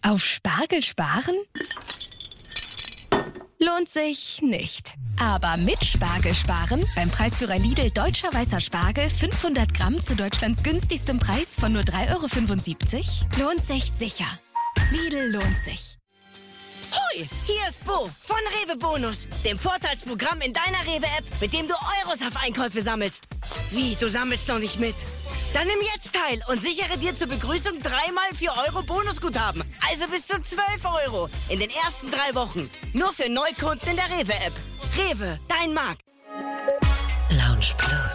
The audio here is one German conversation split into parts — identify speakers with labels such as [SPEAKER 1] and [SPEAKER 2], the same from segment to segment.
[SPEAKER 1] Auf Spargel sparen? Lohnt sich nicht. Aber mit Spargel sparen, beim Preisführer Lidl Deutscher Weißer Spargel 500 Gramm zu Deutschlands günstigstem Preis von nur 3,75 €, lohnt sich sicher. Lidl lohnt sich.
[SPEAKER 2] Hoi, hier ist Bo von Rewe Bonus, dem Vorteilsprogramm in deiner Rewe-App, mit dem du Euros auf Einkäufe sammelst. Wie, du sammelst noch nicht mit? Dann nimm jetzt teil und sichere dir zur Begrüßung 3x 4 € Bonusguthaben. Also bis zu 12 € in den ersten 3 Wochen. Nur für Neukunden in der Rewe-App. Rewe, dein Markt.
[SPEAKER 3] Lounge Plus.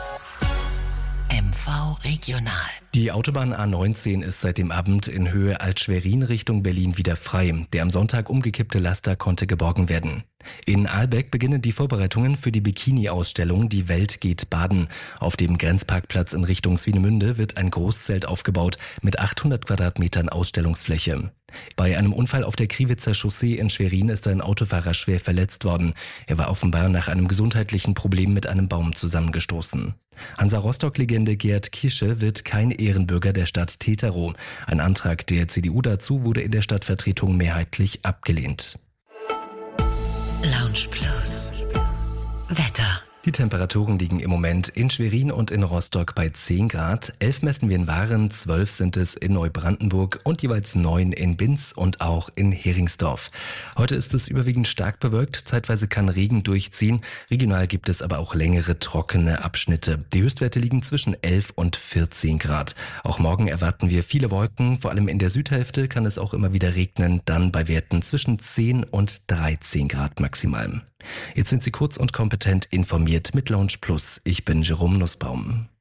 [SPEAKER 3] MV Regional.
[SPEAKER 4] Die Autobahn A19 ist seit dem Abend in Höhe Alt-Schwerin Richtung Berlin wieder frei. Der am Sonntag umgekippte Laster konnte geborgen werden. In Ahlbeck beginnen die Vorbereitungen für die Bikini-Ausstellung Die Welt geht baden. Auf dem Grenzparkplatz in Richtung Swinemünde wird ein Großzelt aufgebaut mit 800 Quadratmetern Ausstellungsfläche. Bei einem Unfall auf der Kriwitzer Chaussee in Schwerin ist ein Autofahrer schwer verletzt worden. Er war offenbar nach einem gesundheitlichen Problem mit einem Baum zusammengestoßen. Hansa Rostock-Legende Gerd Kische wird kein Ehrenbürger der Stadt Teterow. Ein Antrag der CDU dazu wurde in der Stadtvertretung mehrheitlich abgelehnt.
[SPEAKER 3] Lounge Plus. Wetter.
[SPEAKER 4] Die Temperaturen liegen im Moment in Schwerin und in Rostock bei 10 Grad. 11 messen wir in Waren, 12 sind es in Neubrandenburg und jeweils 9 in Binz und auch in Heringsdorf. Heute ist es überwiegend stark bewölkt, zeitweise kann Regen durchziehen. Regional gibt es aber auch längere trockene Abschnitte. Die Höchstwerte liegen zwischen 11 und 14 Grad. Auch morgen erwarten wir viele Wolken, vor allem in der Südhälfte kann es auch immer wieder regnen, dann bei Werten zwischen 10 und 13 Grad maximal. Jetzt sind Sie kurz und kompetent informiert mit Lounge Plus. Ich bin Jerome Nussbaum.